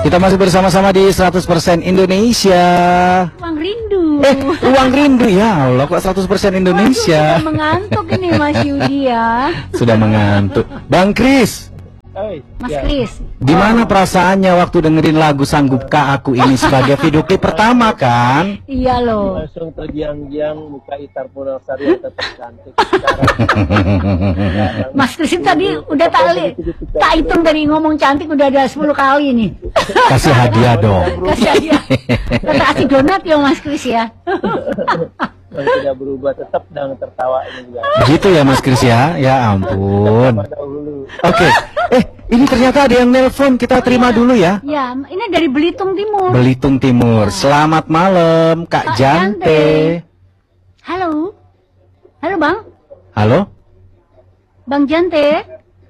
Kita masih bersama-sama di 100% Indonesia. Uang rindu. Uang rindu ya Allah, kok 100% Indonesia. Waduh, sudah mengantuk ini Mas Yudi ya. Sudah mengantuk. Bang Kris. Mas Kris. Gimana perasaannya waktu dengerin lagu Sanggupkah Aku ini sebagai video klip pertama kan? Iya loh. Langsung tergiang-giang muka Itar Punasari yang tetap cantik. Mas Kris tadi udah tak hitung dari ngomong cantik udah ada 10 kali nih. Kasih hadiah dong. Kasih hadiah. Kasih donat ya Mas Kris ya. Yang tidak berubah tetap dengan tertawa ini juga. Gitu ya Mas Kris ya? Ya ampun. Oke. Ini ternyata ada yang nelpon, kita terima dulu ya. Ya, ini dari Belitung Timur. Belitung Timur. Selamat malam Kak Jante. Halo. Halo Bang. Halo. Bang Jante.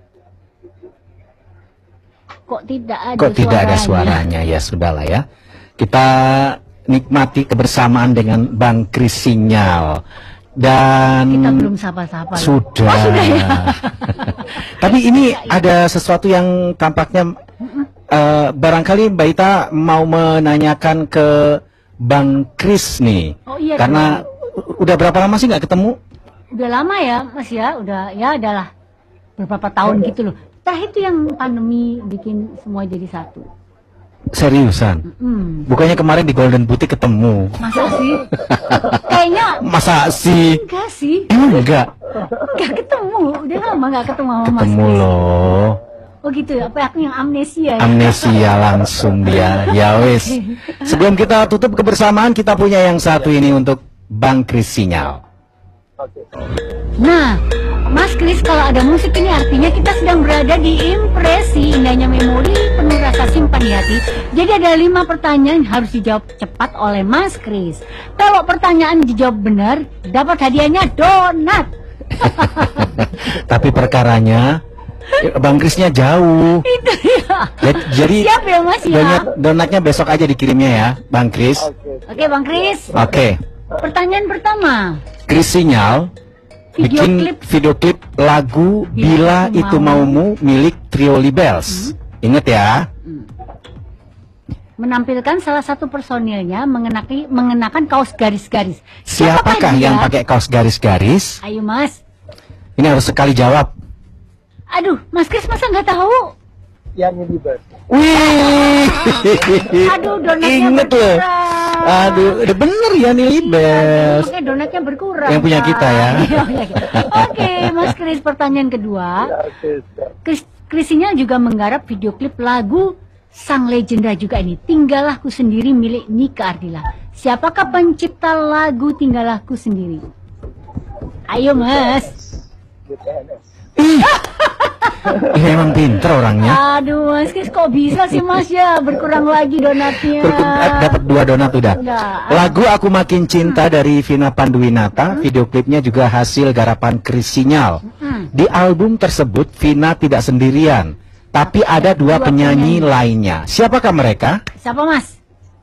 Kok tidak ada Kok tidak ada suaranya? Ya sudahlah ya. Kita nikmati kebersamaan dengan Bang Kris Sinyal. Dan kita belum sapa-sapa. Sudah. Oh, sudah ya. Tapi ini ada sesuatu yang tampaknya barangkali Mbak Ita mau menanyakan ke Bang Kris nih. Oh, iya, karena udah berapa lama sih nggak ketemu? Udah lama ya Mas ya, udah ya adalah beberapa tahun gitu loh. Itu yang pandemi bikin semua jadi satu. Seriusan? Bukannya kemarin di Golden Putih ketemu? Masa sih? Kayaknya. Masa sih? Enggak sih. Emang enggak? Enggak ketemu. Udah lama enggak ketemu sama Mas. Ketemu loh. Oh gitu ya? Apa aku yang amnesia ya? Amnesia langsung dia. Ya wis. Sebelum kita tutup kebersamaan, kita punya yang satu ini untuk Bang Kris Sinyal. Nah, Mas Kris, kalau ada musik ini artinya kita sedang berada di impresi indahnya memori penuh rasa simpan di hati. Jadi ada 5 pertanyaan yang harus dijawab cepat oleh Mas Kris. Kalau pertanyaan dijawab benar, dapat hadiahnya donat. Tapi perkaranya Bang Krisnya jauh. Itu ya. Jadi siap ya Mas ya. Donatnya besok aja dikirimnya ya, Bang Kris. Oke Bang Kris. Oke. Pertanyaan pertama. Kris Sinyal bikin video klip lagu Bila Itu Maumu milik Trio Libels. Ingat ya. Menampilkan salah satu personilnya mengenakan kaos garis-garis. Siapakah yang pakai kaos garis-garis? Ayo Mas. Ini harus sekali jawab. Aduh, Mas Kris masa nggak tahu? Yang Libels. Wih. Aduh, donatnya inget loh. Aduh, udah bener ya nih Libels. Oke, donatnya berkurang. Yang punya kita ya. Oke, Mas Kris, pertanyaan kedua. Kris Sinyal juga menggarap video klip lagu sang legenda juga ini, Tinggallah Ku Sendiri milik Nika Ardila. Siapakah pencipta lagu Tinggallah Ku Sendiri? Ayo Mas. Emang pinter orangnya. Aduh Mas Kris, kok bisa sih Mas ya? Berkurang lagi donatnya. Dapat 2 donat udah. Lagu Aku Makin Cinta dari Vina Panduwinata, video klipnya juga hasil garapan Kris Sinyal. Di album tersebut Vina tidak sendirian, tapi ada 2 penyanyi lainnya. Siapakah mereka? Siapa Mas?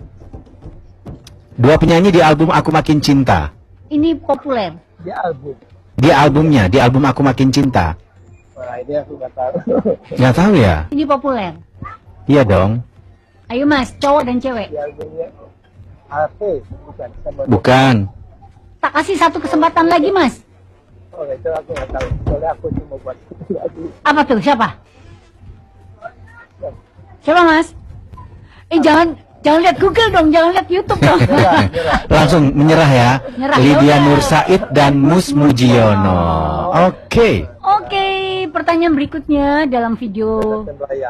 2 penyanyi di album Aku Makin Cinta. Ini populer. Di album. Di albumnya, di album Aku Makin Cinta. Wah, ini aku nggak tahu. Nggak tahu ya? Ini populer. Iya dong. Ayo Mas, cowok dan cewek. Di albumnya AP, bukan. Bukan. Tak kasih 1 kesempatan lagi Mas. Oh, itu aku nggak tahu. Soalnya aku cuma buat lagu. Apa tuh? Siapa? Siapa Mas? Jangan lihat Google dong, jangan lihat YouTube dong. Langsung menyerah ya. Nyerah, Lydia yaudah. Nur Said dan Mus Mujiono. Oke. Oke, pertanyaan berikutnya dalam video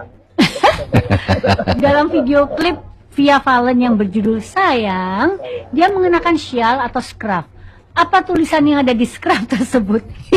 klip Via Valen yang berjudul Sayang, dia mengenakan syal atau scarf. Apa tulisan yang ada di scarf tersebut?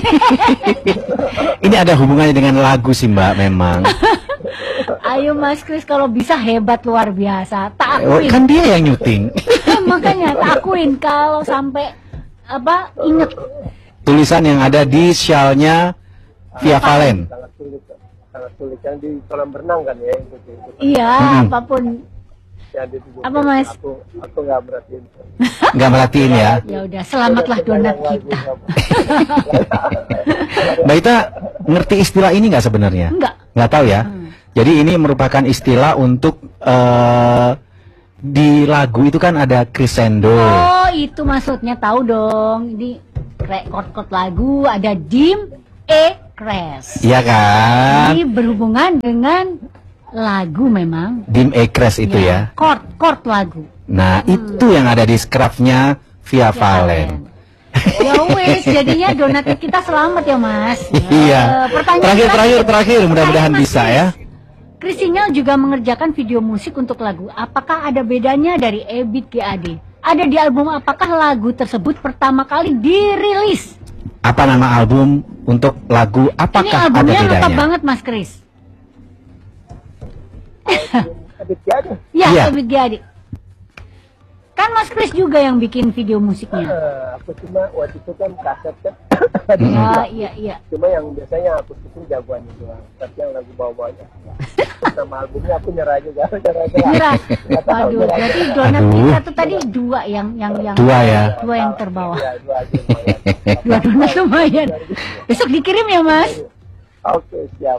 Ini ada hubungannya dengan lagu sih Mbak memang. Ayo Mas Kris, kalau bisa hebat luar biasa. Tak akuin. Kan dia yang nyuting. Makanya tak akuin kalau sampai inget Tulisan yang ada di syalnya Via Valen. Sangat sulit yang di kolam renang kan ya. Iya, apapun. Apa Mas? Aku nggak merhatiin. Nggak merhatiin ya. Ya udah, selamatlah donat kita. Mbak Ita ngerti istilah ini nggak sebenarnya? Enggak. Nggak tahu ya. Jadi ini merupakan istilah untuk di lagu itu kan ada crescendo. Oh, itu maksudnya, tahu dong. Ini chord lagu ada dim, E, crash. Iya kan? Ini berhubungan dengan lagu memang. Dim E crash itu ya. Chord lagu. Nah, itu yang ada di scrapnya Via Valen. Ya wes, jadinya donatur kita selamat ya Mas. Iya. Terakhir, mudah-mudahan bisa ya. Chris Sinyal juga mengerjakan video musik untuk lagu. Apakah ada bedanya dari Ebit GAD? Ada di album apakah lagu tersebut pertama kali dirilis? Apa nama album untuk lagu? Apakah Ini ada albumnya bedanya? lengkap banget Mas Chris. Ebit GAD. Ya, Iya. Ebit GAD. Kan Mas Chris juga yang bikin video musiknya. Aku cuma waktu itu kan kaset kan. Iya. Cuma yang biasanya aku bikin jagoan itu doang. Tapi yang lagu bawah-bawahnya. Nama albumnya aku nyerah juga. Nyerah. Aduh, berarti donat kita tuh tadi dua yang Dua ya. Dua yang terbawah. Ya, dua aja lumayan. Dua donat lumayan. Besok dikirim ya Mas. Oke, siap.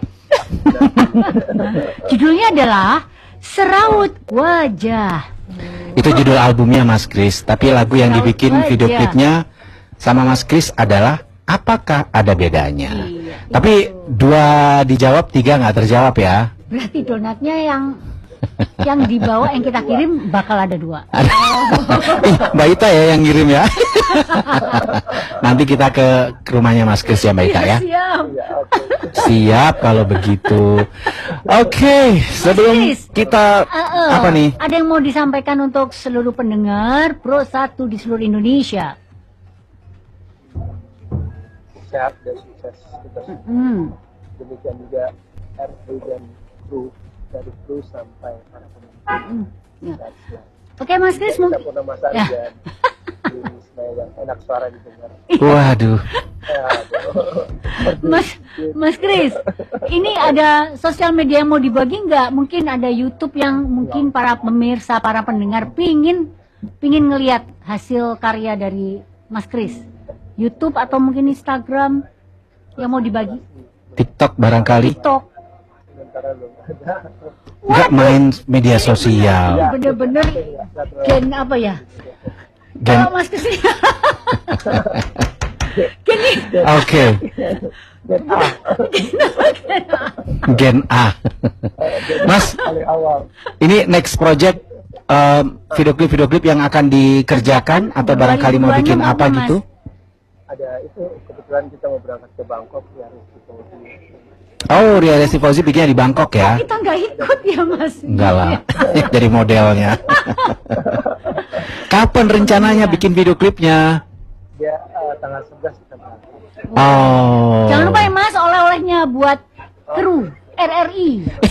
Judulnya adalah Seraut Wajah. Itu judul albumnya Mas Chris. Tapi lagu yang dibikin video klipnya sama Mas Chris adalah Apakah Ada Bedanya. Iya, Tapi 2 dijawab, 3 nggak terjawab ya. Berarti donatnya yang dibawa yang kita kirim bakal ada 2. Mbak Ita ya yang ngirim ya. Nanti kita ke rumahnya Mas Chris ya Mbak Ita ya. Siap. Siap kalau begitu. Oke, sebelum Chris, kita apa nih? Ada yang mau disampaikan untuk seluruh pendengar Pro 1 di seluruh Indonesia? Sehat dan sukses kita semua. Demikian juga RP dan kru, dari kru sampai para pemimpin. Ya. Oke Mas Chris, Kita mungkin pernah masak Ya. dan yang enak suara didengar. Waduh. Mas Chris, ini ada sosial media yang mau dibagi nggak? Mungkin ada YouTube yang mungkin para pemirsa, para pendengar pingin ngelihat hasil karya dari Mas Chris. YouTube atau mungkin Instagram yang mau dibagi? TikTok barangkali. TikTok. Sementara belum ada. Nggak main media sosial. Bener-bener gen apa ya? Gen Oh, Mas Chris. Gini. Oke. Gen A. Mas, Paling awal. ini next project video klip yang akan dikerjakan atau barangkali mau bikin apa Mas? gitu? Ada itu kebetulan kita mau berangkat ke Bangkok ya, Rizky. Oh, Ria Resti Fauzi bikinnya di Bangkok ya? Kita nggak ikut ya Mas? Enggak lah, jadi modelnya. Kapan rencananya bikin video klipnya? Dia tanggal 11 kita berangkat. Oh. Jangan lupa ya Mas, oleh-olehnya buat kru RRI.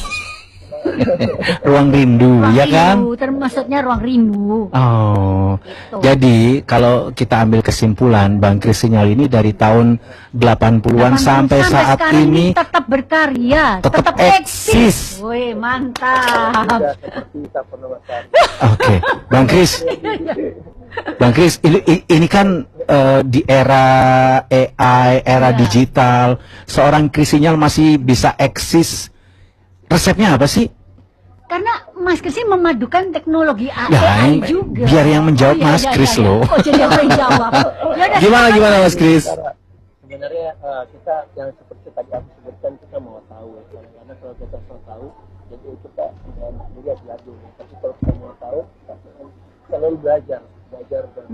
Ruang rindu, Ruang ya kan? rindu, termasuknya ruang rindu. Oh. Gitu. Jadi kalau kita ambil kesimpulan, Bang Chris Sinyal ini dari tahun 80-an sampai saat sekarang ini tetap berkarya, tetap eksis. Wih, mantap. Tidak seperti kita pernah masak. Oke, Bang Chris, ini kan di era AI, era digital, seorang Chris Sinyal masih bisa eksis. Resepnya apa sih? Karena Mas Chris ini memadukan teknologi Ya, AI juga. biar yang menjawab Mas Chris loh. Oh, jadi aku yang jawab. Yaudah, Gimana Mas Chris? Sebenarnya kita yang seperti tadi aku sebutkan, kita mau tahu. Karena kalau kita mau tahu, jadi kita juga belajar. Tapi kalau kita mau tahu, kita selalu belajar dan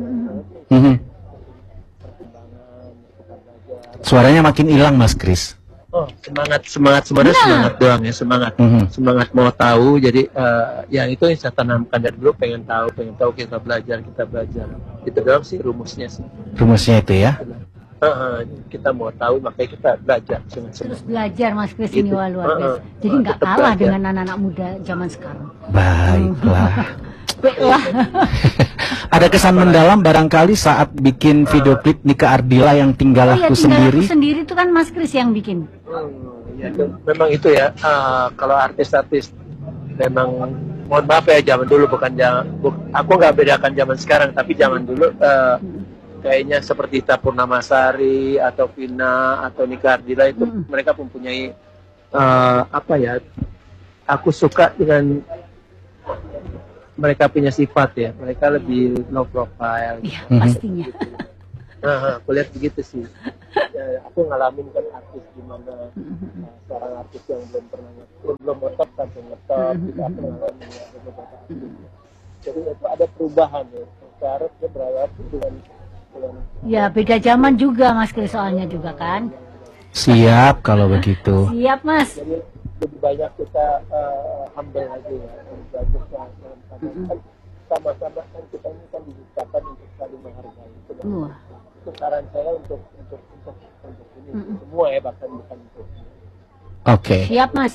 perkembangan, kita belajar. Suaranya makin hilang Mas Chris. Oh, semangat doang ya, semangat mau tahu. Jadi ya itu yang saya tanamkan dari dulu, pengen tahu, kita belajar. Itu doang sih rumusnya sih. Rumusnya itu ya. Kita mau tahu, makanya kita belajar. terus belajar Mas Chris ini Gitu. luar biasa. Jadi nggak Tetap kalah belajar. dengan anak-anak muda zaman sekarang. Baiklah. Baiklah. Ada kesan mendalam barangkali saat bikin video klip Nika Ardila yang Tinggal Oh iya, Aku tinggal Sendiri. aku sendiri itu kan Mas Chris yang bikin. Ya, memang itu ya. Kalau artis-artis memang, mohon maaf ya, zaman dulu aku nggak bedakan zaman sekarang, tapi zaman dulu kayaknya seperti Ita Purnamasari atau Vina atau Nika Ardila itu mereka mempunyai apa ya, aku suka dengan mereka punya sifat ya, mereka lebih low profile. Iya, pastinya. Nah, aku lihat begitu sih. Ya, aku ngalamin kan artis di mana seorang artis yang belum ngetop sampai ngetop, aku ngalamin ya, beberapa artis. Jadi itu ada perubahan ya. Sekarang dia berawal dengan Ya beda zaman juga Mas Kris soalnya juga kan. Siap kalau begitu. Siap Mas. jadi lebih banyak kita humble lagi ya, bagus lah. Kan sama-sama kan kita ini kan diciptakan untuk saling menghargai. Itu saran saya untuk ini semua ya, bahkan bukan untuk. Oke. Siap Mas.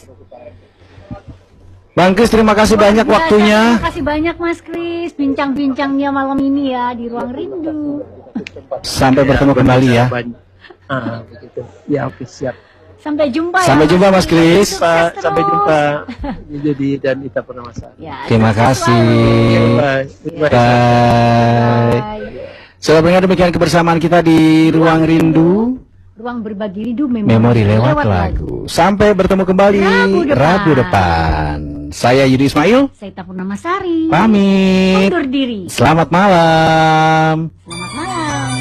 Bang Kris, terima kasih banyak waktunya. Terima kasih banyak Mas Kris, bincang-bincangnya malam ini ya di Ruang Rindu. Sampai bertemu kembali ya. Begitu. Ya, oke, siap. Sampai jumpa ya. Sampai jumpa Mas Kris. Sampai jumpa. Jadi dan Ita Purnamasari. Ya, Terima kasih. Bye. Bye. Sebelumnya demikian kebersamaan kita di Ruang Rindu. Ruang berbagi rindu Memori lewat lagu. Sampai bertemu kembali Rabu depan. Saya Yudi Ismail. Saya Ita Purnamasari. Pamit. Undur diri. Selamat malam. Selamat malam.